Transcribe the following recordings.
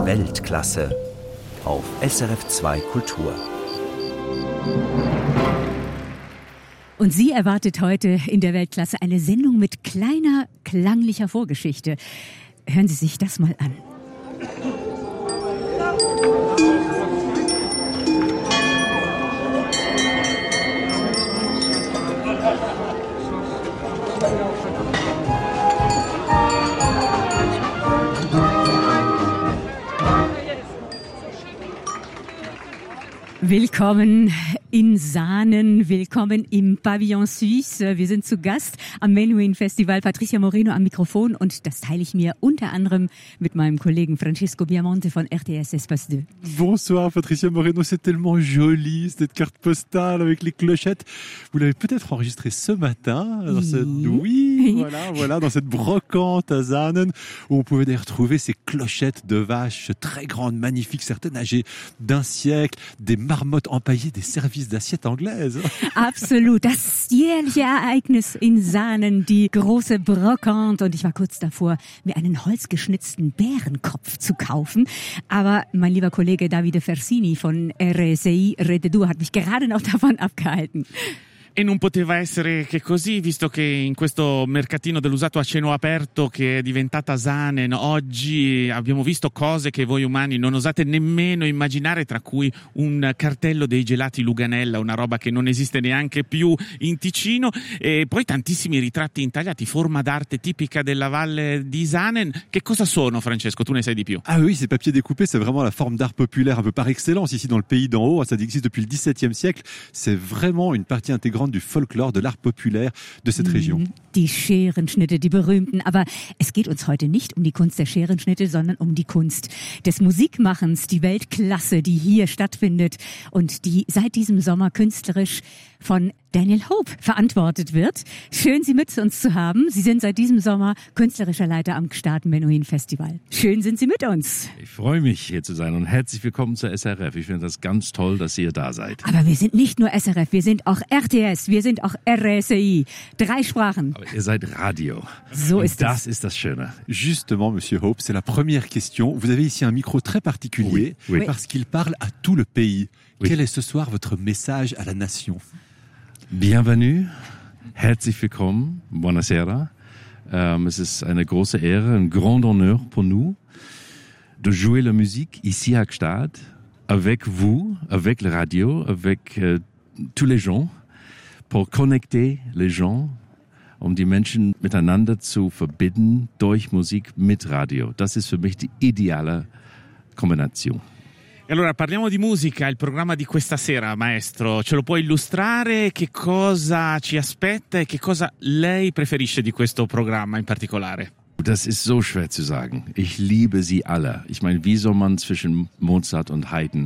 Weltklasse auf SRF 2 Kultur. Und Sie erwartet heute in der Weltklasse eine Sendung mit kleiner, klanglicher Vorgeschichte. Hören Sie sich das mal an. Willkommen in Saanen, willkommen im Pavillon Suisse. Wir sind zu Gast am Menuhin Festival. Patricia Moreno am Mikrofon und das teile ich mir unter anderem mit meinem Kollegen Francesco Biamonte von RTS Espace 2. Bonsoir Patricia Moreno, c'est tellement joli cette carte postale avec les clochettes. Vous l'avez peut-être enregistrée ce matin dans voilà, dans cette brocante à Saanen où on pouvait retrouver ces clochettes de vaches très grandes, magnifiques, certaines âgées d'un siècle, des marmottes empaillées, des services d'assiettes anglaises. Absolut, das jährliche Ereignis in Saanen, die große Brocante. Und ich war kurz davor, mir einen holzgeschnitzten Bärenkopf zu kaufen. Aber mein lieber Kollege Davide Fersini von RSI Rete 2 hat mich gerade noch davon abgehalten. E non poteva essere che così, visto che in questo mercatino dell'usato a cielo aperto che è diventata Saanen, oggi abbiamo visto cose che voi umani non osate nemmeno immaginare, tra cui un cartello dei gelati Luganella, una roba che non esiste neanche più in Ticino, e poi tantissimi ritratti intagliati, forma d'arte tipica della valle di Saanen. Che cosa sono, Francesco? Tu ne sai di più. Ah oui, ces papiers découpés, c'est vraiment la forme d'art populaire un peu par excellence ici dans le pays d'en haut. Ça existe depuis le XVIIe siècle. C'est vraiment une partie intégrante du Folklore, de l'art populaire de cette Region. Die Scherenschnitte, die berühmten. Aber es geht uns heute nicht um die Kunst der Scherenschnitte, sondern um die Kunst des Musikmachens, die Weltklasse, die hier stattfindet und die seit diesem Sommer künstlerisch von Daniel Hope verantwortet wird. Schön, Sie mit uns zu haben. Sie sind seit diesem Sommer künstlerischer Leiter am Gstaad Menuhin Festival. Schön sind Sie mit uns. Ich freue mich, hier zu sein und herzlich willkommen zur SRF. Ich finde das ganz toll, dass ihr da seid. Aber wir sind nicht nur SRF, wir sind auch RTS, wir sind auch RSI. 3 Sprachen. Aber ihr seid Radio. So und ist das ist das Schöne. Justement, Monsieur Hope, c'est la première question. Vous avez ici un micro très particulier Oui. parce qu'il parle à tout le pays. Oui. Quel est ce soir votre message à la nation? Bienvenue, herzlich willkommen, buonasera. Es ist eine große Ehre, un grand honneur pour nous de jouer la musique ici à Gstaad, avec vous, avec le radio, avec tous les gens, pour connecter les gens, um die Menschen miteinander zu verbinden durch Musik mit Radio. Das ist für mich die ideale Kombination. E allora parliamo di musica, il programma di questa sera, maestro. Ce lo può illustrare? Che cosa ci aspetta e che cosa lei preferisce di questo programma in particolare? Das ist so schwer zu sagen. Ich liebe sie alle. Ich meine, wie soll man zwischen Mozart und Haydn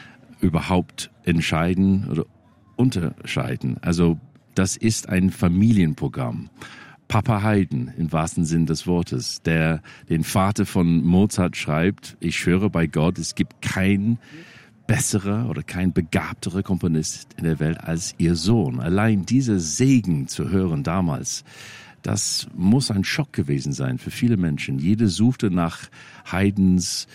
überhaupt entscheiden oder unterscheiden? Also das ist ein Familienprogramm. Papa Haydn, im wahrsten Sinn des Wortes, der den Vater von Mozart schreibt, ich schwöre bei Gott, es gibt kein besserer oder kein begabterer Komponist in der Welt als ihr Sohn. Allein dieser Segen zu hören damals, das muss ein Schock gewesen sein für viele Menschen. Jeder suchte nach Haydns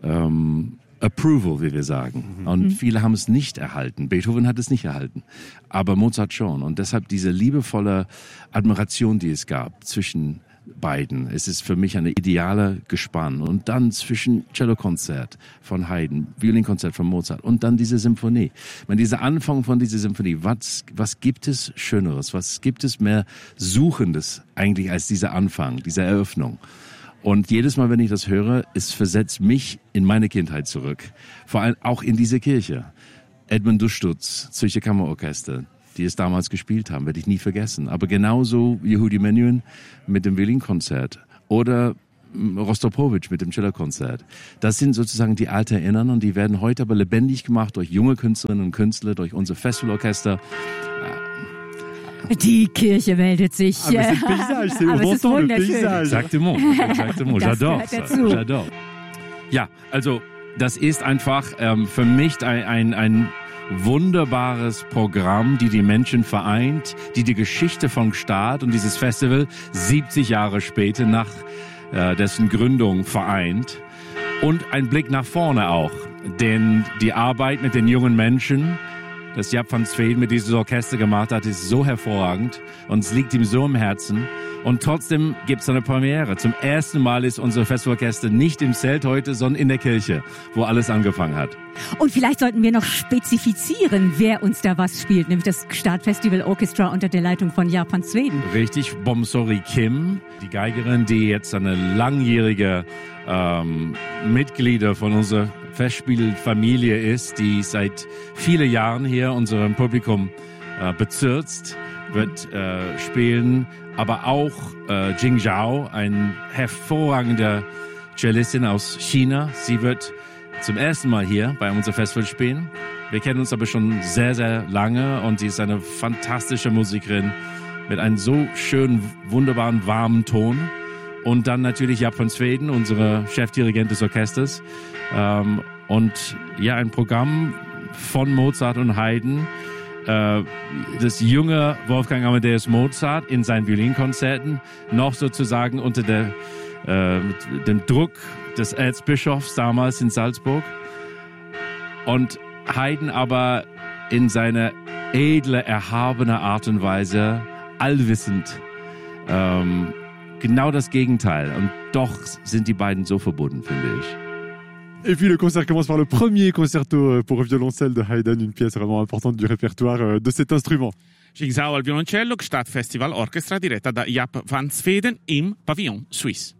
Approval, wie wir sagen. Und viele haben es nicht erhalten. Beethoven hat es nicht erhalten, aber Mozart schon. Und deshalb diese liebevolle Admiration, die es gab zwischen beiden. Es ist für mich eine ideale Gespann. Und dann zwischen Cellokonzert von Haydn, Violinkonzert von Mozart und dann diese Symphonie. Ich meine, dieser Anfang von dieser Symphonie, was gibt es Schöneres? Was gibt es mehr Suchendes eigentlich als dieser Anfang, diese Eröffnung? Und jedes Mal, wenn ich das höre, es versetzt mich in meine Kindheit zurück. Vor allem auch in diese Kirche. Edmund Dustutz, Zürcher Kammerorchester, die es damals gespielt haben, werde ich nie vergessen. Aber genauso Yehudi Menuhin mit dem Violinkonzert oder Rostropowitsch mit dem Cellokonzert. Das sind sozusagen die alten Erinnerungen und die werden heute aber lebendig gemacht durch junge Künstlerinnen und Künstler, durch unser Festivalorchester. Die Kirche meldet sich. Ah, mais c'est le paysage, c'est aber es ist wunderschön. Exactement. J'adore das gehört ça. dazu. J'adore. Ja, also das ist einfach für mich ein wunderbares Programm, die Menschen vereint, die Geschichte von Gstaad und dieses Festival 70 Jahre später nach dessen Gründung vereint. Und ein Blick nach vorne auch, denn die Arbeit mit den jungen Menschen, das Jaap van Zweden mit diesem Orchester gemacht hat, ist so hervorragend und es liegt ihm so im Herzen. Und trotzdem gibt es eine Premiere. Zum ersten Mal ist unser Festivalorchester nicht im Zelt heute, sondern in der Kirche, wo alles angefangen hat. Und vielleicht sollten wir noch spezifizieren, wer uns da was spielt, nämlich das Startfestival Orchestra unter der Leitung von Jaap van Zweden. Richtig, Bomsori Kim, die Geigerin, die jetzt eine langjährige Mitglieder von unserer Festspielfamilie ist, die seit vielen Jahren hier unserem Publikum bezirzt, wird spielen. Aber auch Jing Zhao, ein hervorragender Cellistin aus China. Sie wird zum ersten Mal hier bei unserem Festival spielen. Wir kennen uns aber schon sehr, sehr lange und sie ist eine fantastische Musikerin mit einem so schönen, wunderbaren, warmen Ton. Und dann natürlich Jaap van Zweden, unser Chefdirigent des Orchesters. Und ja, ein Programm von Mozart und Haydn. Das junge Wolfgang Amadeus Mozart in seinen Violinkonzerten, noch sozusagen unter dem Druck des Erzbischofs damals in Salzburg. Und Haydn aber in seiner edle, erhabene Art und Weise, allwissend. Genau das Gegenteil. Und doch sind die beiden so verbunden, finde ich. Et puis le concert commence par le premier concerto pour violoncelle de Haydn, une pièce vraiment importante du répertoire de cet instrument. Jing Zhao al violoncello, Stadtfestival Orchestra diretta da Jaap van Zweden im Pavillon Suisse.